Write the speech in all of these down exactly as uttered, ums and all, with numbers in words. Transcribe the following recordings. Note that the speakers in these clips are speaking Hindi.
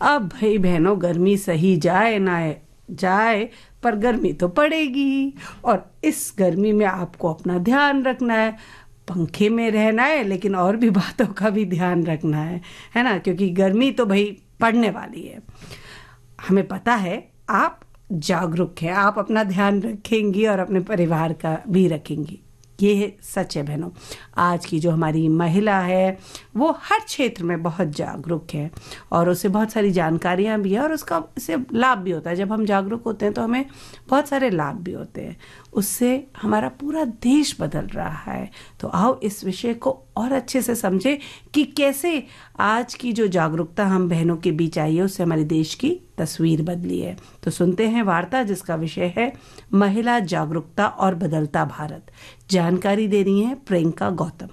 अब भाई बहनों, गर्मी सही जाए ना जाए पर गर्मी तो पड़ेगी, और इस गर्मी में आपको अपना ध्यान रखना है, पंखे में रहना है, लेकिन और भी बातों का भी ध्यान रखना है, है ना, क्योंकि गर्मी तो भाई पड़ने वाली है। हमें पता है आप जागरूक हैं, आप अपना ध्यान रखेंगी और अपने परिवार का भी रखेंगी, ये सच है बहनों। आज की जो हमारी महिला है वो हर क्षेत्र में बहुत जागरूक है और उसे बहुत सारी जानकारियां भी है और उसका इससे लाभ भी होता है। जब हम जागरूक होते हैं तो हमें बहुत सारे लाभ भी होते हैं, उससे हमारा पूरा देश बदल रहा है। तो आओ इस विषय को और अच्छे से समझें कि कैसे आज की जो जागरूकता हम बहनों के बीच आई है उससे हमारे देश की तस्वीर बदली है। तो सुनते हैं वार्ता जिसका विषय है महिला जागरूकता और बदलता भारत। जानकारी दे रही हैं प्रियंका गौतम।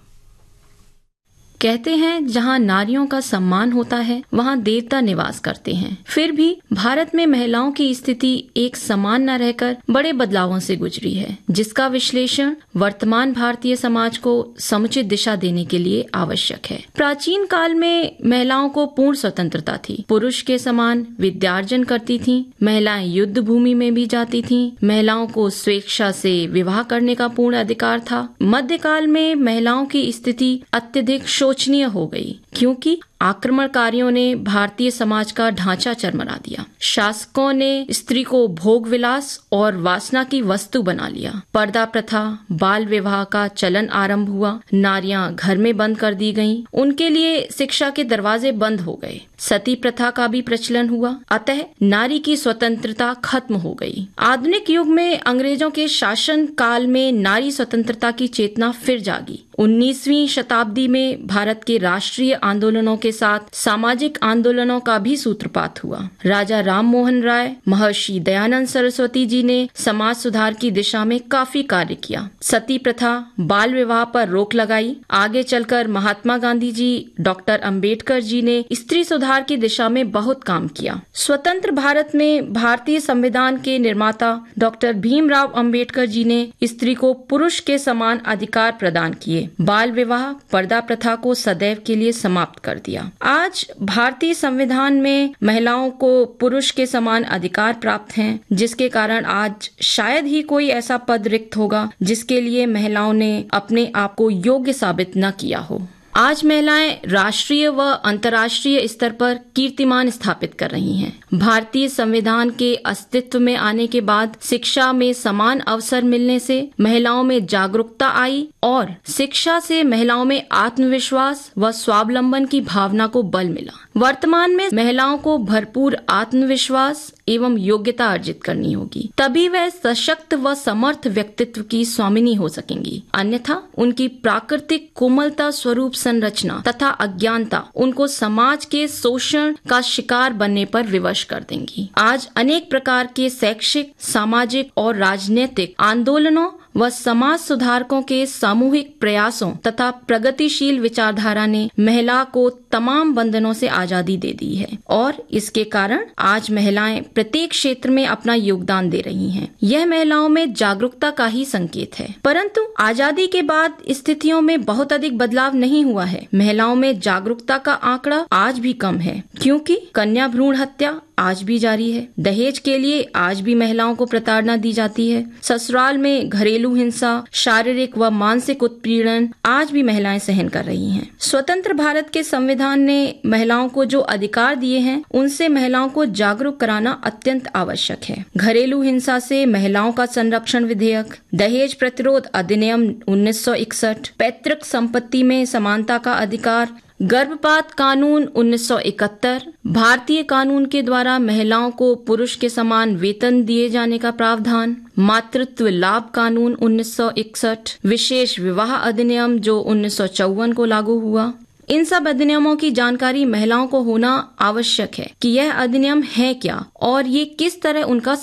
कहते हैं जहाँ नारियों का सम्मान होता है वहाँ देवता निवास करते हैं। फिर भी भारत में महिलाओं की स्थिति एक समान न रहकर बड़े बदलावों से गुजरी है, जिसका विश्लेषण वर्तमान भारतीय समाज को समुचित दिशा देने के लिए आवश्यक है। प्राचीन काल में महिलाओं को पूर्ण स्वतंत्रता थी, पुरुष के समान विद्यार्जन करती थीं, महिलाएं युद्ध भूमि में भी जाती थीं, महिलाओं को स्वेच्छा से विवाह करने का पूर्ण अधिकार था। मध्यकाल में महिलाओं की स्थिति अत्यधिक शोचनीय हो गई क्योंकि आक्रमणकारियों ने भारतीय समाज का ढांचा चरमरा दिया। शासकों ने स्त्री को भोग विलास और वासना की वस्तु बना लिया। पर्दा प्रथा, बाल विवाह का चलन आरंभ हुआ। नारियां घर में बंद कर दी गईं। उनके लिए शिक्षा के दरवाजे बंद हो गए। सती प्रथा का भी प्रचलन हुआ। अतः नारी की स्वतंत्रता खत्म हो गई। आधुनिक युग में अंग्रेजों के शासन काल में नारी स्वतंत्रता की चेतना फिर जागी। उन्नीसवीं शताब्दी में भारत के राष्ट्रीय आंदोलनों के साथ सामाजिक आंदोलनों का भी सूत्रपात हुआ। राजा राम मोहन राय, महर्षि दयानंद सरस्वती जी ने समाज सुधार की दिशा में काफी कार्य किया। सती प्रथा, बाल विवाह पर रोक लगाई। आगे चलकर महात्मा गांधी जी, डॉक्टर अंबेडकर जी ने स्त्री सुधार की दिशा में बहुत काम किया। स्वतंत्र भारत में भारतीय संविधान के निर्माता डॉक्टर भीमराव अंबेडकर जी ने स्त्री को पुरुष के समान अधिकार प्रदान किए। बाल विवाह, पर्दा प्रथा को सदैव के लिए समाप्त कर दिया। आज भारतीय संविधान में महिलाओं को पुरुष के समान अधिकार प्राप्त हैं, जिसके कारण आज शायद ही कोई ऐसा पद रिक्त होगा जिसके लिए महिलाओं ने अपने आप को योग्य साबित न किया हो। आज महिलाएं राष्ट्रीय व अंतर्राष्ट्रीय स्तर पर कीर्तिमान स्थापित कर रही हैं। भारतीय संविधान के अस्तित्व में आने के बाद शिक्षा में समान अवसर मिलने से महिलाओं में जागरूकता आई और शिक्षा से महिलाओं में आत्मविश्वास व स्वावलंबन की भावना को बल मिला। वर्तमान में महिलाओं को भरपूर आत्मविश्वास एवं योग्यता अर्जित करनी होगी, तभी वह सशक्त व समर्थ व्यक्तित्व की स्वामिनी हो सकेंगी। अन्यथा उनकी प्राकृतिक कोमलता, स्वरूप संरचना तथा अज्ञानता उनको समाज के शोषण का शिकार बनने पर विवश कर देंगी। आज अनेक प्रकार के शैक्षिक, सामाजिक और राजनीतिक आंदोलनों व समाज सुधारकों के सामूहिक प्रयासों तथा प्रगतिशील विचारधारा ने महिला को तमाम बंधनों से आजादी दे दी है और इसके कारण आज महिलाएं प्रत्येक क्षेत्र में अपना योगदान दे रही हैं। यह महिलाओं में जागरूकता का ही संकेत है। परंतु आजादी के बाद स्थितियों में बहुत अधिक बदलाव नहीं हुआ है। महिलाओं में जागरूकता का आंकड़ा आज भी कम है, क्योंकि कन्या भ्रूण हत्या आज भी जारी है। दहेज के लिए आज भी महिलाओं को प्रताड़ना दी जाती है। ससुराल में घरेलू हिंसा, शारीरिक व मानसिक उत्पीड़न आज भी महिलाएं सहन कर रही हैं। स्वतंत्र भारत के संविधान ने महिलाओं को जो अधिकार दिए हैं, उनसे महिलाओं को जागरूक कराना अत्यंत आवश्यक है। घरेलू हिंसा से महिलाओं का संरक्षण विधेयक, दहेज प्रतिरोध अधिनियम उन्नीस सौ इकसठ, पैतृक संपत्ति में समानता का अधिकार, गर्भपात कानून उन्नीस सौ इकहत्तर, भारतीय कानून के द्वारा महिलाओं को पुरुष के समान वेतन दिए जाने का प्रावधान, मातृत्व लाभ कानून उन्नीस सौ इकसठ, विशेष विवाह अधिनियम जो उन्नीस सौ चौवन को लागू हुआ। इन सब अधिनियमों की जानकारी महिलाओं को होना आवश्यक है कि यह अधिनियम है क्या और ये किस तरह उनका